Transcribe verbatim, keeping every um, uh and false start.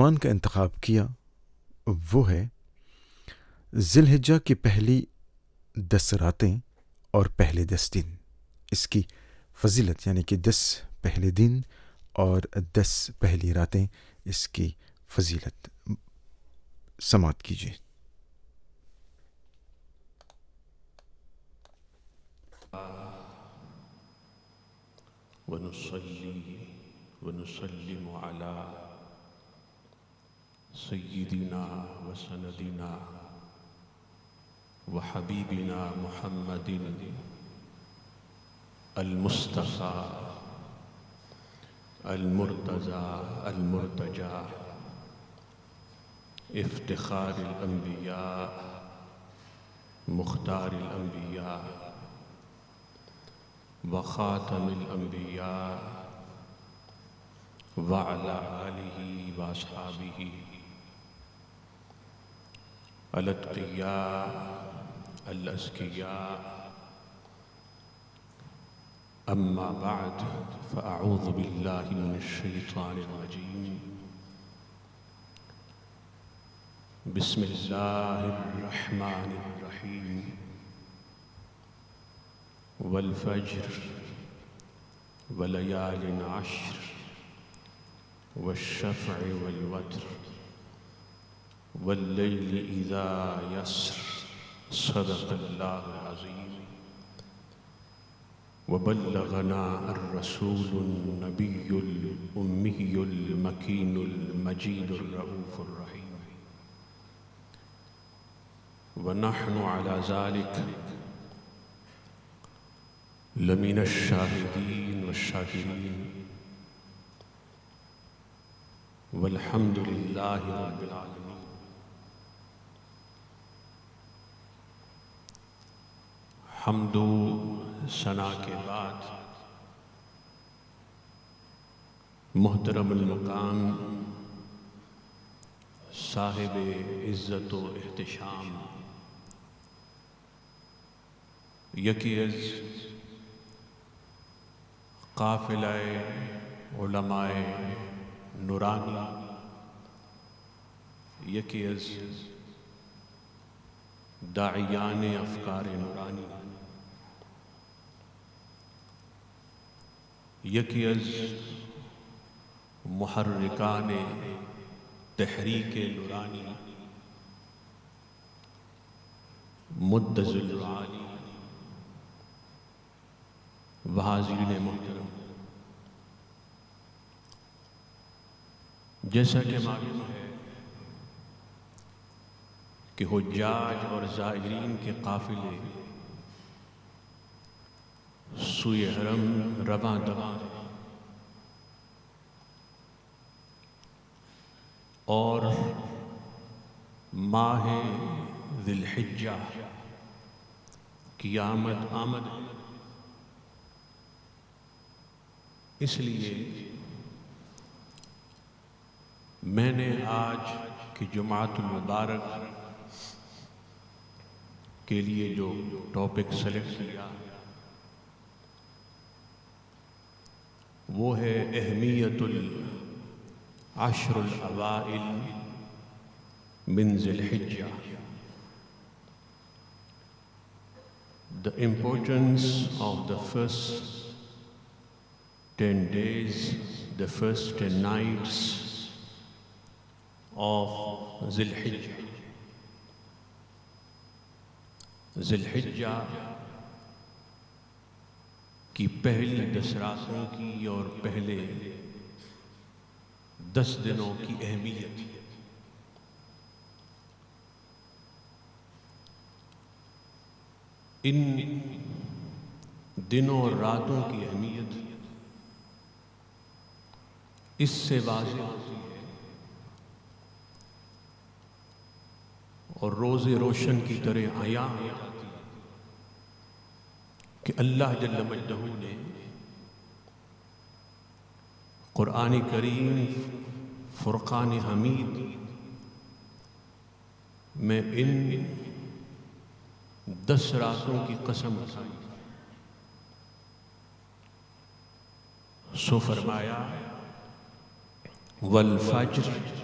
عنوان کا انتخاب کیا وہ ہے ذی الحجہ کی پہلی دس راتیں اور پہلے دس دن، اس کی فضیلت، یعنی کہ دس پہلے دن اور دس پہلی راتیں، اس کی فضیلت سماعت کیجیے۔ ونصلي ونسلم على سيدنا وسندنا وحبيبنا محمد المصطفى المرتضى المرتجى افتخار الأنبياء مختار الأنبياء وخاتم الأنبياء وعلى آله وأصحابه الأتقياء الأزكياء، أما بعد فأعوذ بالله من الشيطان الرجيم، بسم الله الرحمن الرحيم، والفجر وليال عشر والشفع والوتر والليل إذا يسر، صدق الله العظيم. وبلغنا الرسول النبي الأمي المكين المجيد الرؤوف الرحيم، ونحن على ذلك لمن الشاهدين والشاكرين، والحمد لله رب العالمين. حمد و ثنا کے بعد محترم المقام صاحب عزت و احتشام یکیز قافلہ علماء نورانی، یکیز داعیان افکار نورانی، یکیز محرکان تحریک نورانی، مدظ العالی وحاضرین محترم، جیسا کہ معلوم ہے کہ حجاج اور زائرین کے قافلے سوئے حرم رواں دواں اور ماہ ذی الحجہ کی آمد آمد، اس لیے میں نے آج کی جمعۃ المبارک کے لیے جو ٹاپک سلیکٹ کیا وہ ہے اہمیت العشر الاوائل من ذی الحجہ، the importance of the first ten days, the first ten nights of ذی الحجہ. ذی الحجہ کی پہلی دس راتوں کی اور پہلے دس دنوں کی اہمیت، ان دنوں اور راتوں کی اہمیت اس سے واضح ہوتی ہے اور روز روشن کی طرح عیاں ہو جاتی ہے کہ اللہ جل مجدہ نے قرآن کریم فرقان حمید میں ان دس راتوں کی قسم اٹھائی، سو فرمایا والفجر